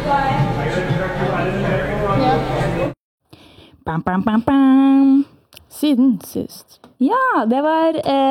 Bam, bam, bam, bam. Siden sist. Ja, det var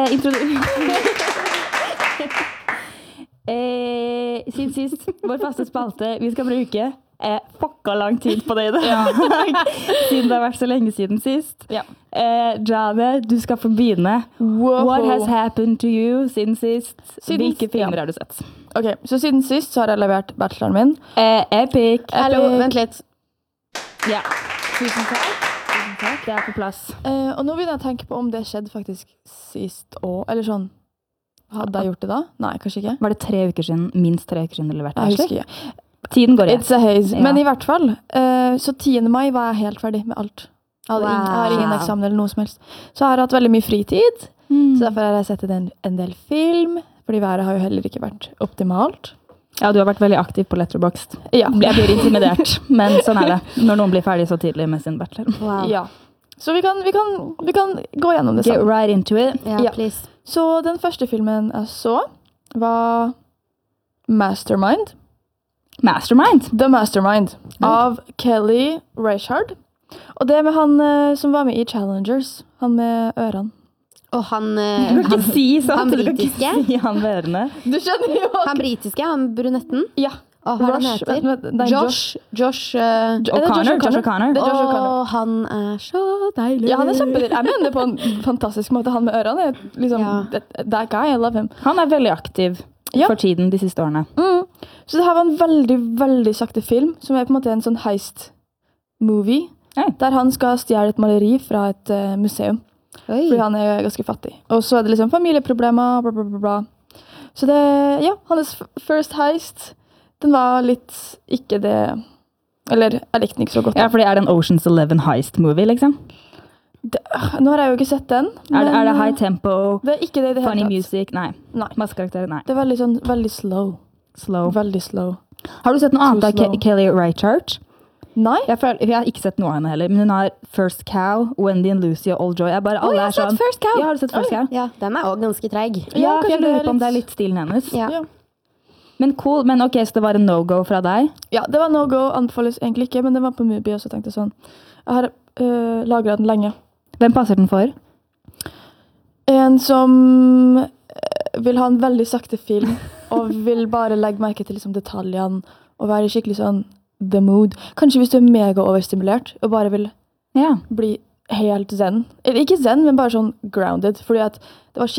siden sist, vår faste spalte vi skal bruke fucka lang tid på det i dag. Siden det har vært så lenge siden sist. Ja. Jane, du skal få begynne. Wow. What has happened to you siden sist? Siden- Hvilke filmer har du sett? Ok, så siden sist så har jeg levert bacheloren min. Epic. Hallo, vent litt. Ja. Tusen takk. Det er på plass. Og nå begynner jeg å tenke på om det skjedde faktisk sist år, eller sånn. Hadde jeg gjort det da? Nei, kanskje ikke. Var det 3 uker siden, minst 3 uker siden du leverte Jeg bachelor? husker ikke. Tiden går i. It's a haze. Ja. Men i hvert fall, så 10. mai var jeg helt ferdig med alt. Jeg har ingen Wow. eksamen eller noe som helst. Så jeg har hatt veldig mye fritid, så derfor har jeg sett en del film, fordi været har jo heller ikke vært optimalt. Ja, du har vært veldig aktiv på Letterboxd. Ja. Jeg blir intimidert, men sånn er det når noen blir ferdig så tidlig med sin bachelor. Wow. Ja. Så vi kan gå gjennom det Get sammen. right into it. Ja, Ja. please. Så den første filmen jeg så var Mastermind. Mastermind. The Mastermind av Kelly Reichardt. Og det med han som var med i Challengers. Han med ørene. Og han, Du kan ikke si sånn. han Du kan britiske? ikke si han med ørene. Du skjønner jo! han britiske, han brunetten. Ja. Og hva er det han Rush. heter? Nei, Josh. Er det O'Connor. Josh O'Connor. Det er Josh O'Connor. Og han er så deilig. Ja, han er kjempedel. Jeg mener det på en fantastisk måte. Han med ørene er liksom Ja. that guy. I love him. Han er veldig aktiv Ja. for tiden de siste årene. Så det her var en veldig, veldig sakte film, som er på en måte en sånn heist-movie, Hey. der han skal stjele et maleri fra et museum, Oi. fordi han er ganske fattig. Og så er det liksom familieproblemer, bla, bla, bla, bla. Så det, ja, hans first heist, den var litt ikke det, eller jeg likte den ikke så godt. Ja, fordi er det en Ocean's 11 heist-movie, liksom? Nå har jeg jo ikke sett den. Er det men, high tempo, Det er ikke det i det hele funny tatt. music? Nei. Nei. Masse karakterer? Nei. Det er veldig sånn, veldig slow. Slow. Veldig slow. Har du sett noe annet Too av slow. Kelly Reichardt? Nei? Jeg har ikke sett noe av henne heller, men hun har First Cow, Wendy and Lucy og Old Joy. Jeg bare, alle jeg er har sett sånn. First Cow. Ja, har du sett First Cow? Ja, den er også ganske treig. Ja, for kanskje jeg det er lurer på om det er litt- litt stilen hennes. Ja. Ja. Men cool, men ok, så det var en no-go fra deg? Ja, det var no go, anbefales egentlig ikke, men den var på Mubi, og så tenkte jeg sånn. Jeg har lagret den lenge. Hvem passer den for? En som vil ha en veldig sakte film, og vil bare legge merke til liksom, detaljene, og være skikkelig sånn the mood. Kanskje hvis du er mega overstimulert, og bare vil Ja. bli helt zen. Eller ikke zen, men bare sånn grounded, fordi at det var